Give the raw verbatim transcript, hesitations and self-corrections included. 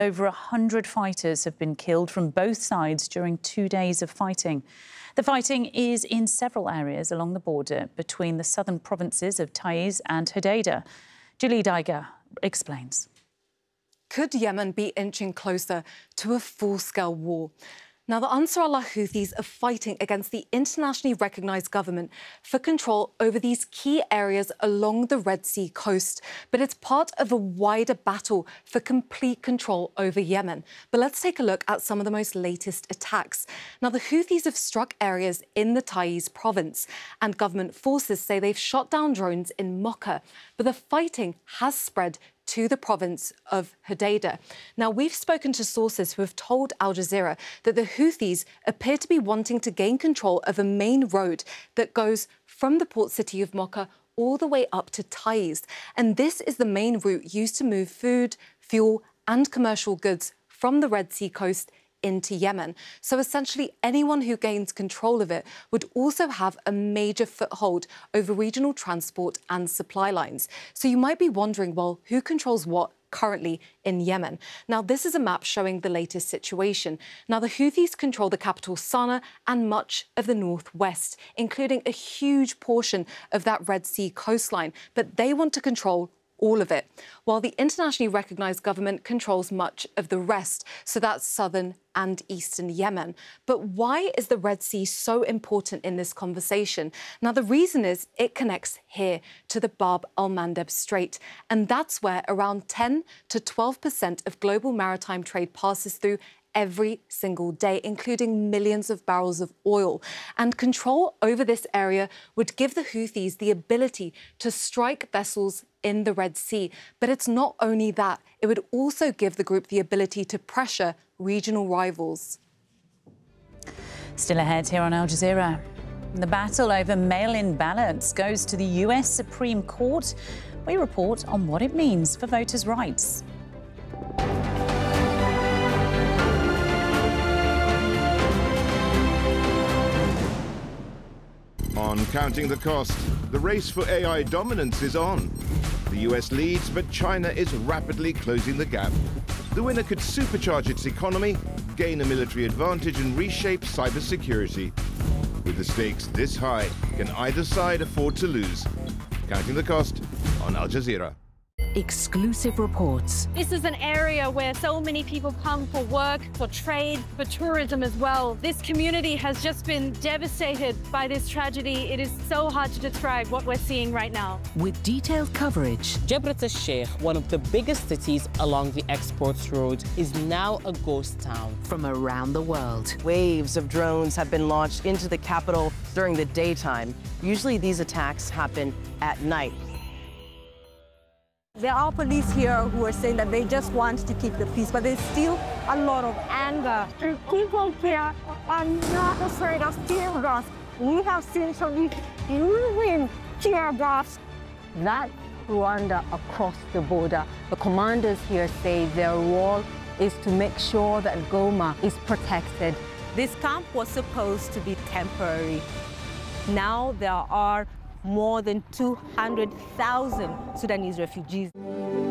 Over a hundred fighters have been killed from both sides during two days of fighting. The fighting is in several areas along the border between the southern provinces of Taiz and Hodeidah. Julie Daiga explains. Could Yemen be inching closer to a full-scale war? Now, the Ansar Allah Houthis are fighting against the internationally recognised government for control over these key areas along the Red Sea coast. But it's part of a wider battle for complete control over Yemen. But let's take a look at some of the most latest attacks. Now, the Houthis have struck areas in the Taiz province, and government forces say they've shot down drones in Mocha. But the fighting has spread to the province of Hodeidah. Now, we've spoken to sources who have told Al Jazeera that the Houthis appear to be wanting to gain control of a main road that goes from the port city of Mocha all the way up to Taiz. And this is the main route used to move food, fuel and commercial goods from the Red Sea coast into Yemen. So essentially anyone who gains control of it would also have a major foothold over regional transport and supply lines. So you might be wondering, well, who controls what currently in Yemen? Now, this is a map showing the latest situation. Now, the Houthis control the capital Sana'a and much of the northwest, including a huge portion of that Red Sea coastline, but they want to control all of it, while the internationally recognised government controls much of the rest, so that's southern and eastern Yemen. But why is the Red Sea so important in this conversation? Now, the reason is it connects here to the Bab el-Mandeb Strait, and that's where around ten to twelve percent of global maritime trade passes through every single day, including millions of barrels of oil. And control over this area would give the Houthis the ability to strike vessels in the Red Sea. But it's not only that, it would also give the group the ability to pressure regional rivals. Still ahead here on Al Jazeera. The battle over mail-in ballots goes to the U S Supreme Court. We report on what it means for voters' rights. On Counting the Cost, the race for A I dominance is on. The U S leads, but China is rapidly closing the gap. The winner could supercharge its economy, gain a military advantage and reshape cybersecurity. With the stakes this high, can either side afford to lose? Counting the Cost on Al Jazeera. Exclusive reports. This is an area where so many people come for work, for trade, for tourism as well. This community has just been devastated by this tragedy. It is so hard to describe what we're seeing right now. With detailed coverage. Jebret al-Sheikh, one of the biggest cities along the exports road, is now a ghost town. From around the world. Waves of drones have been launched into the capital during the daytime. Usually these attacks happen at night. There are police here who are saying that they just want to keep the peace, but there's still a lot of anger. And people here are not afraid of tear gas. We have seen some using tear gas. That's Rwanda across the border. The commanders here say their role is to make sure that Goma is protected. This camp was supposed to be temporary. Now there are more than two hundred thousand Sudanese refugees.